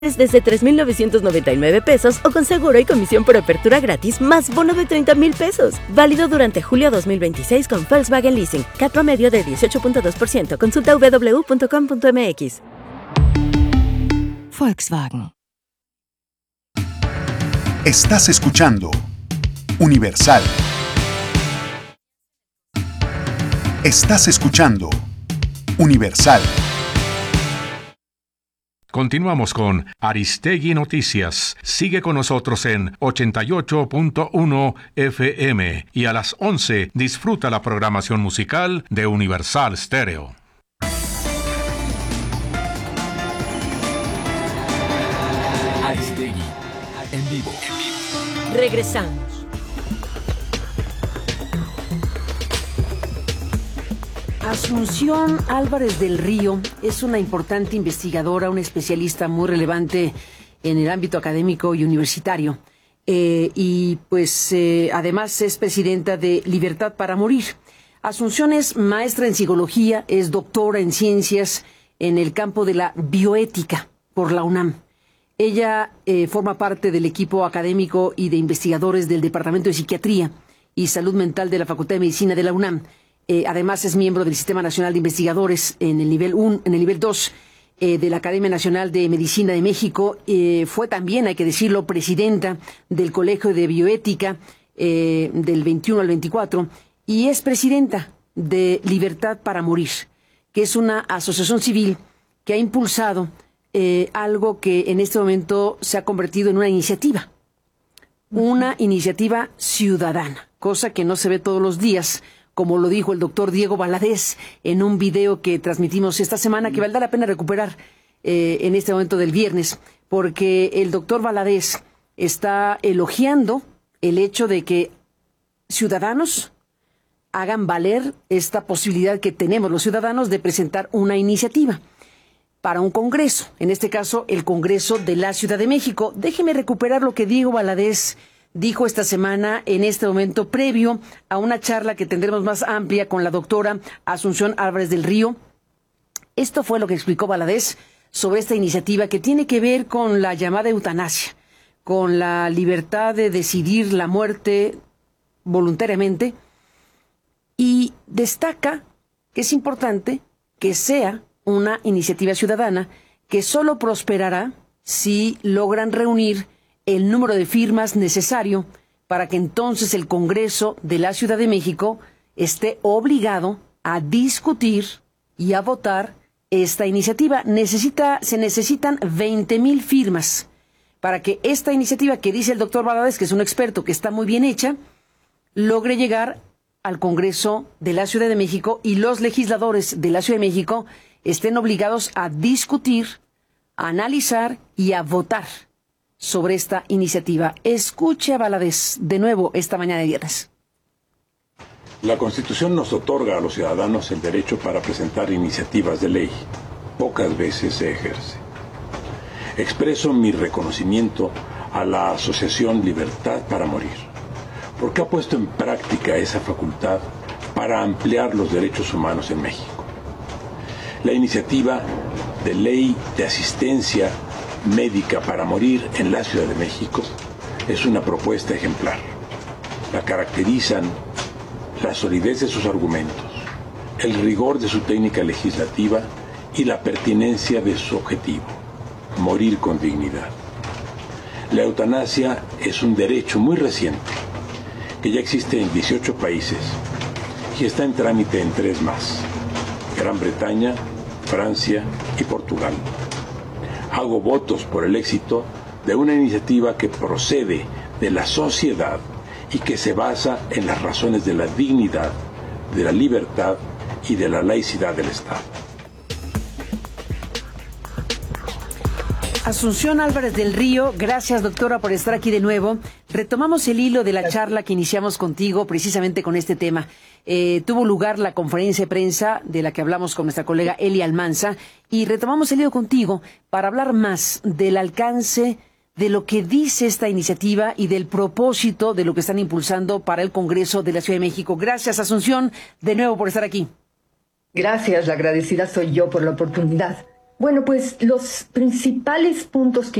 desde 3,999 pesos o con seguro y comisión por apertura gratis más bono de 30,000 pesos. Válido durante julio 2026 con Volkswagen Leasing. CAT promedio de 18.2%. Consulta www.com.mx. Volkswagen. Estás escuchando Universal. Estás escuchando Universal. Continuamos con Aristegui Noticias. Sigue con nosotros en 88.1 FM y a las 11 disfruta la programación musical de Universal Stereo. Aristegui en vivo. Regresamos. Asunción Álvarez del Río es una importante investigadora, una especialista muy relevante en el ámbito académico y universitario. Además es presidenta de Libertad para Morir. Asunción es maestra en psicología, es doctora en ciencias en el campo de la bioética por la UNAM. Ella forma parte del equipo académico y de investigadores del Departamento de Psiquiatría y Salud Mental de la Facultad de Medicina de la UNAM. Además es miembro del Sistema Nacional de Investigadores en el nivel 1, en el nivel 2 de la Academia Nacional de Medicina de México. Fue también, hay que decirlo, presidenta del Colegio de Bioética del 21 al 24 y es presidenta de Libertad para Morir, que es una asociación civil que ha impulsado algo que en este momento se ha convertido en una iniciativa ciudadana, cosa que no se ve todos los días, como lo dijo el doctor Diego Valadez en un video que transmitimos esta semana, que valdrá la pena recuperar en este momento del viernes, porque el doctor Valadez está elogiando el hecho de que ciudadanos hagan valer esta posibilidad que tenemos los ciudadanos de presentar una iniciativa para un congreso, en este caso el Congreso de la Ciudad de México. Déjeme recuperar lo que Diego Valadez dijo esta semana, en este momento previo a una charla que tendremos más amplia con la doctora Asunción Álvarez del Río. Esto fue lo que explicó Valadez sobre esta iniciativa que tiene que ver con la llamada eutanasia, con la libertad de decidir la muerte voluntariamente, y destaca que es importante que sea una iniciativa ciudadana que solo prosperará si logran reunir el número de firmas necesario para que entonces el Congreso de la Ciudad de México esté obligado a discutir y a votar esta iniciativa. Se necesitan 20,000 firmas para que esta iniciativa, que dice el doctor Valadez, que es un experto, que está muy bien hecha, logre llegar al Congreso de la Ciudad de México y los legisladores de la Ciudad de México estén obligados a discutir, a analizar y a votar sobre esta iniciativa. Escuche a Valadez de nuevo esta mañana de viernes. La Constitución nos otorga a los ciudadanos el derecho para presentar iniciativas de ley. Pocas veces se ejerce. Expreso mi reconocimiento a la Asociación Libertad para Morir, porque ha puesto en práctica esa facultad para ampliar los derechos humanos en México. La iniciativa de ley de asistencia médica para morir en la Ciudad de México es una propuesta ejemplar. La caracterizan la solidez de sus argumentos, el rigor de su técnica legislativa y la pertinencia de su objetivo: morir con dignidad. La eutanasia es un derecho muy reciente que ya existe en 18 países y está en trámite en 3 más: Gran Bretaña, Francia y Portugal. Hago votos por el éxito de una iniciativa que procede de la sociedad y que se basa en las razones de la dignidad, de la libertad y de la laicidad del Estado. Asunción Álvarez del Río, gracias doctora por estar aquí de nuevo. Retomamos el hilo de la charla que iniciamos contigo precisamente con este tema. Tuvo lugar la conferencia de prensa de la que hablamos con nuestra colega Eli Almanza y retomamos el hilo contigo para hablar más del alcance de lo que dice esta iniciativa y del propósito de lo que están impulsando para el Congreso de la Ciudad de México. Gracias, Asunción, de nuevo por estar aquí. Gracias, la agradecida soy yo por la oportunidad. Bueno, pues los principales puntos que